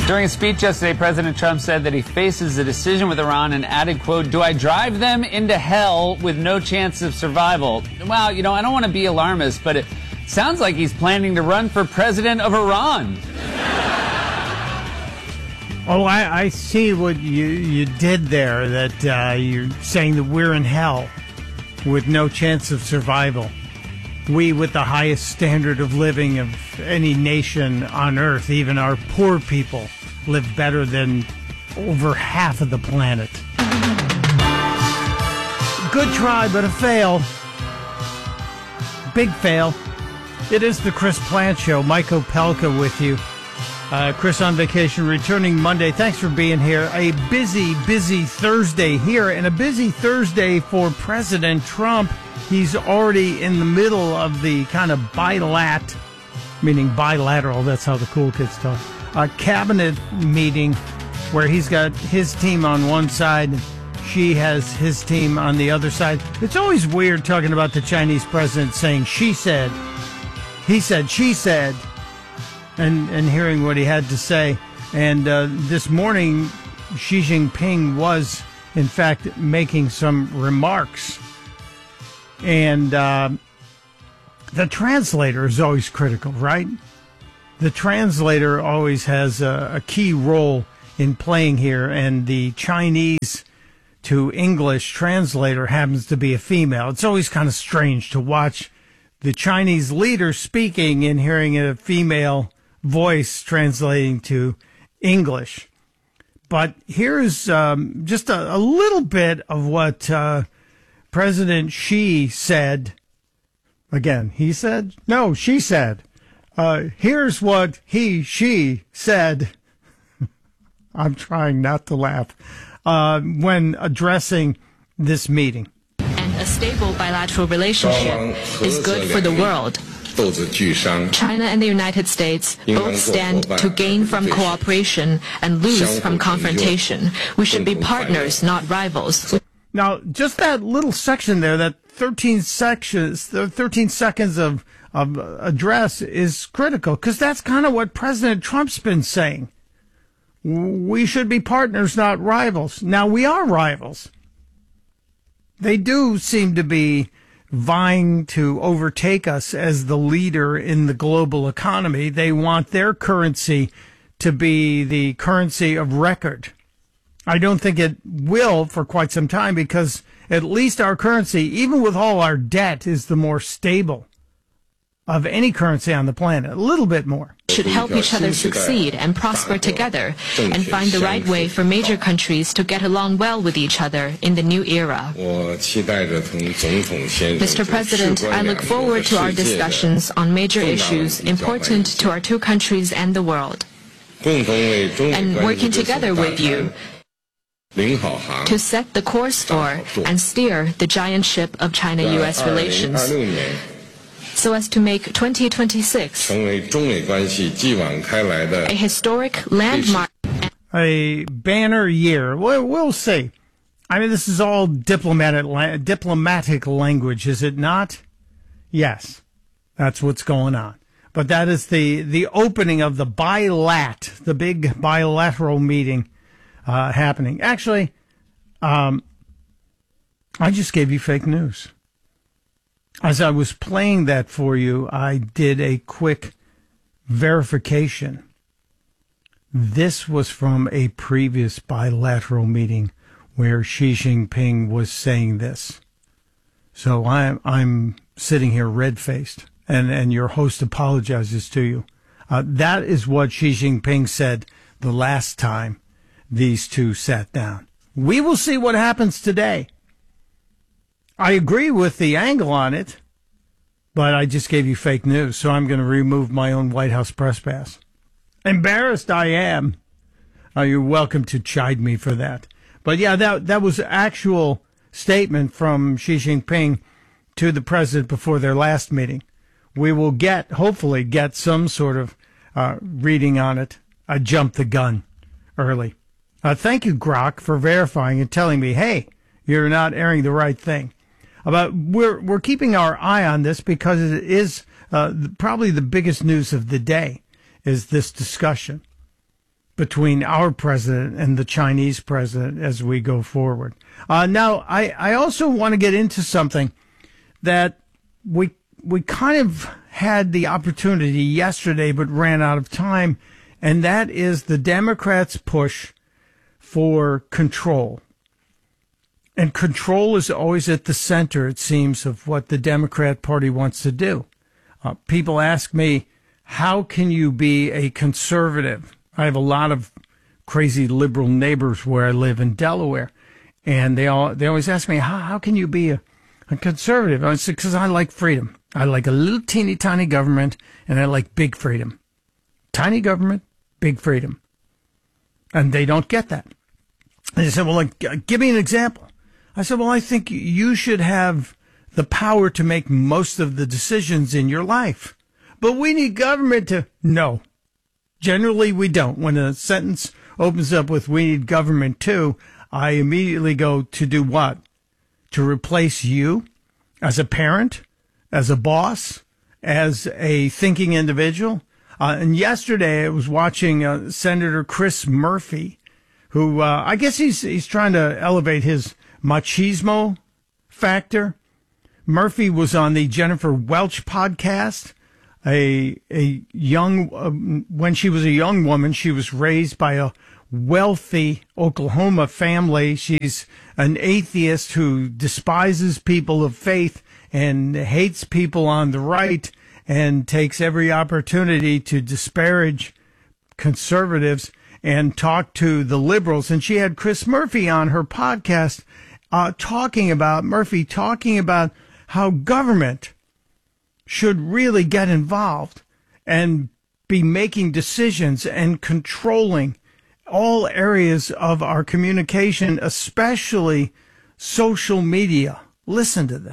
During a speech yesterday, President Trump said that he faces a decision with Iran and added, quote, "Do I drive them into hell with no chance of survival?" Well, I don't want to be alarmist, but it sounds like he's planning to run for president of Iran. Oh, I see what you did there, that you're saying that we're in hell with no chance of survival. We, with the highest standard of living of any nation on earth, even our poor people, live better than over half of the planet. Good try, but a fail. Big fail. It is the Chris Plante Show. Mike Opelka with you. Chris on vacation, returning Monday. Thanks for being here. A busy Thursday here, and a busy Thursday for President Trump. He's already in the middle of the kind of meaning bilateral, that's how the cool kids talk, cabinet meeting where he's got his team on one side and she has his team on the other side. It's always weird talking about the Chinese president saying she said, he said, she said, and hearing what he had to say. And this morning, Xi Jinping was, in fact, making some remarks. And the translator is always critical, right? The translator always has a key role in playing here, and the Chinese to English translator happens to be a female. It's always kind of strange to watch the Chinese leader speaking and hearing a female voice translating to English. But here's just a little bit of what President Xi said. Again, he said? No, she said. Here's what she said. I'm trying not to laugh. When addressing this meeting. And a stable bilateral relationship is good for the world. China and the United States both stand to gain from cooperation and lose from confrontation. We should be partners, not rivals. Now, just that little section there, that 13 seconds of address is critical, because that's kind of what President Trump's been saying. We should be partners, not rivals. Now, we are rivals. They do seem to be vying to overtake us as the leader in the global economy. They want their currency to be the currency of record. I don't think it will for quite some time, because at least our currency, even with all our debt, is the more stable of any currency on the planet. A little bit more. Should help each other succeed and prosper together, and find the right way for major countries to get along well with each other in the new era. Mr. President, I look forward to our discussions on major issues important to our two countries and the world, and working together with you to set the course for and steer the giant ship of China-U.S. relations, so as to make 2026 a historic landmark. A banner year. We'll see. I mean, this is all diplomatic language, is it not? Yes, that's what's going on. But that is the opening of the the big bilateral meeting happening. Actually, I just gave you fake news. As I was playing that for you, I did a quick verification. This was from a previous bilateral meeting where Xi Jinping was saying this. So I'm sitting here red-faced, and your host apologizes to you. That is what Xi Jinping said the last time these two sat down. We will see what happens today. I agree with the angle on it, but I just gave you fake news, so I'm going to remove my own White House press pass. Embarrassed I am. You're welcome to chide me for that. But yeah, that was actual statement from Xi Jinping to the president before their last meeting. We will hopefully get some sort of reading on it. I jumped the gun early. Thank you, Grok, for verifying and telling me, hey, you're not airing the right thing. But we're keeping our eye on this, because it is probably the biggest news of the day is this discussion. between our president and the Chinese president as we go forward. Now, I also want to get into something that we kind of had the opportunity yesterday but ran out of time, and that is the Democrats' push for control. And control is always at the center, it seems, of what the Democrat Party wants to do. People ask me, how can you be a conservative? I have a lot of crazy liberal neighbors where I live in Delaware, and they always ask me, how can you be a conservative? I said, because I like freedom. I like a little teeny tiny government, and I like big freedom. Tiny government, big freedom. And they don't get that. And they said, well, give me an example. I said, well, I think you should have the power to make most of the decisions in your life. But we need government to... No. Generally, we don't. When a sentence opens up with, we need government too, I immediately go to do what? To replace you as a parent, as a boss, as a thinking individual. And yesterday I was watching Senator Chris Murphy, who I guess he's trying to elevate his machismo factor. Murphy was on the Jennifer Welch podcast. A young, when she was a young woman, she was raised by a wealthy Oklahoma family. She's an atheist who despises people of faith and hates people on the right and takes every opportunity to disparage conservatives and talk to the liberals. And she had Chris Murphy on her podcast talking about how government should really get involved and be making decisions and controlling all areas of our communication, especially social media. Listen to this.